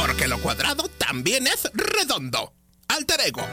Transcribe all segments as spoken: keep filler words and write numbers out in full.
porque lo cuadrado también es redondo. Alter Ego.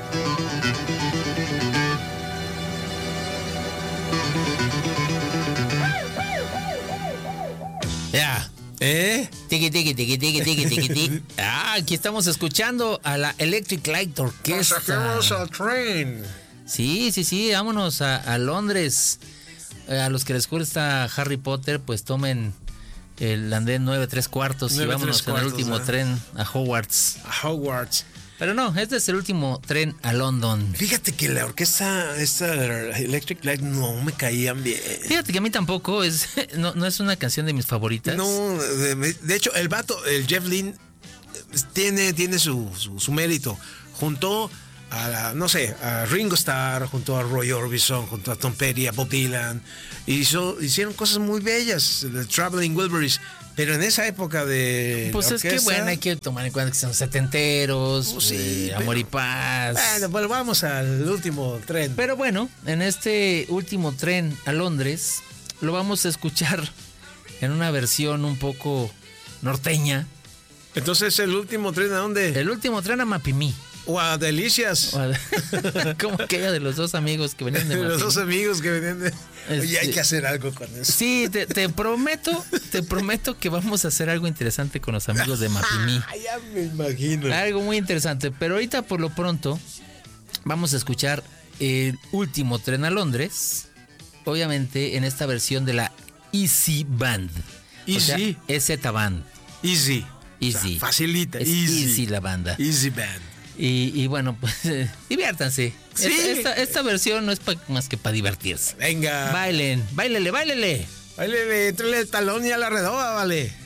Ya. ¿Eh? Tiki, tiki, tiki, tiki, tiki, tiki, tiki. Ah, aquí estamos escuchando a la Electric Light Orchestra. Pasajeros al tren. Sí, sí, sí, vámonos a, a Londres. Eh, a los que les gusta Harry Potter, pues tomen el andén nueve tres cuartos y vámonos en el último ¿eh? tren a Hogwarts. A Hogwarts. Pero no, este es el último tren a London. Fíjate que la orquesta, esta Electric Light, no me caían bien. Fíjate que a mí tampoco, es no, no es una canción de mis favoritas. No, de, de hecho, el vato, el Jeff Lynne, tiene, tiene su, su, su mérito. Juntó a, la, no sé, a Ringo Starr, junto a Roy Orbison, junto a Tom Petty, a Bob Dylan. Hizo, hicieron cosas muy bellas, The Traveling Wilburys. Pero en esa época de pues es que bueno, hay que tomar en cuenta que son setenteros, pues sí, eh, pero, amor y paz. Bueno, pues vamos al último tren. Pero bueno, en este último tren a Londres lo vamos a escuchar en una versión un poco norteña. Entonces, ¿el último tren a dónde? El último tren a Mapimí. O a Delicias. O a... Como aquella de los dos amigos que venían de Mapimí. Los dos amigos que venían de... Este... Oye, hay que hacer algo con eso. Sí, te, te prometo, te prometo que vamos a hacer algo interesante con los amigos de Mapimí. Ya me imagino. Algo muy interesante. Pero ahorita por lo pronto vamos a escuchar el último tren a Londres. Obviamente en esta versión de la Easy Band. Easy. O sea, E Z Band. Easy. Easy. O sea, facilita. Es easy. Easy la banda. Easy Band. Y, y bueno, pues eh, diviértanse. Sí. Esta, esta, esta versión no es pa, más que para divertirse. Venga. Bailen, báilele, báilele. Báilele, tráele el talón y a la redoba, vale.